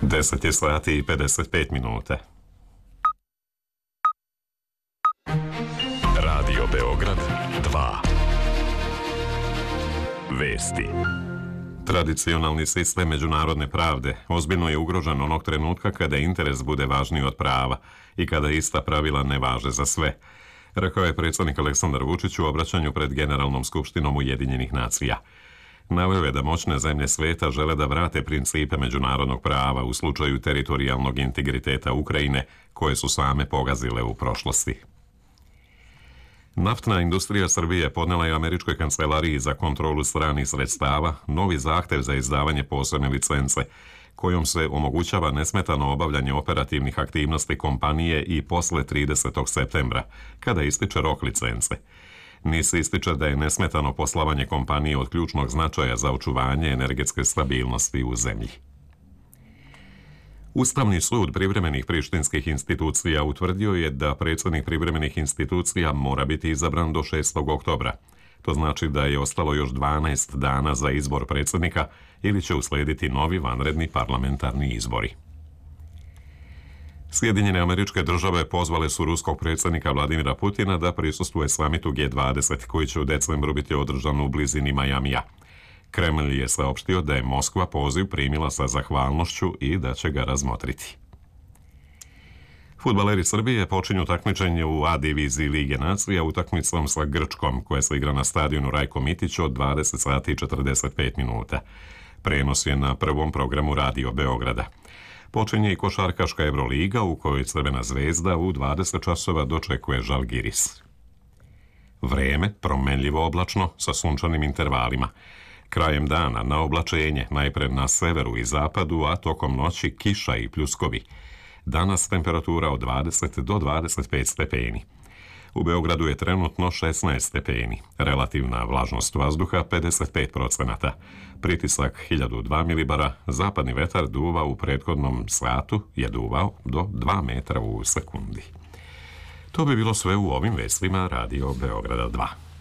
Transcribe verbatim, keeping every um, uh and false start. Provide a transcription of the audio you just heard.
deset je sati i pedeset pet minuta. Radio Beograd dva. Vesti. Tradicionalni sistem međunarodne pravde ozbiljno je ugrožen onog trenutka kada interes bude važniji od prava i kada ista pravila ne važe za sve, rekao je predsjednik Aleksandar Vučić u obraćanju pred Generalnom skupštinom Ujedinjenih nacija. Naveo je da moćne zemlje sveta žele da vrate principe međunarodnog prava u slučaju teritorijalnog integriteta Ukrajine, koje su same pogazile u prošlosti. Naftna industrija Srbije podnela je Američkoj kancelariji za kontrolu stranih sredstava novi zahtev za izdavanje posebne licence, kojom se omogućava nesmetano obavljanje operativnih aktivnosti kompanije i posle tridesetog septembra, kada ističe rok licence. N I S ističe da je nesmetano poslovanje kompanije od ključnog značaja za očuvanje energetske stabilnosti u zemlji. Ustavni sud privremenih prištinskih institucija utvrdio je da predsjednik privremenih institucija mora biti izabran do šestog oktobra. To znači da je ostalo još dvanaest dana za izbor predsjednika ili će uslijediti novi vanredni parlamentarni izbori. Sjedinjene Američke Države pozvale su ruskog predsjednika Vladimira Putina da prisustvuje samitu G dvadeset koji će u decembru biti održan u blizini Majamija. Kremlj je saopštio da je Moskva poziv primila sa zahvalnošću i da će ga razmotriti. Fudbaleri Srbije počinju takmičenje u A diviziji Lige nacija utakmicom sa Grčkom, koja se igra na stadionu Rajko Mitić od dvadeset sati i četrdeset pet minuta. Prenos je na prvom programu Radio Beograda. Počinje i košarkaška Evroliga u kojoj Crvena zvezda u dvadeset časova dočekuje Žalgiris. Vreme promenljivo oblačno sa sunčanim intervalima. Krajem dana na oblačenje, najpre na severu i zapadu, a tokom noći kiša i pljuskovi. Danas temperatura od dvadeset do dvadeset pet stepeni. U Beogradu je trenutno šesnaest stepeni, relativna vlažnost vazduha pedeset pet procenata, pritisak hiljadu dva milibara, zapadni vetar duva u prethodnom satu je duvao do dva metra u sekundi. To bi bilo sve u ovim vestima Radio Beograda dva.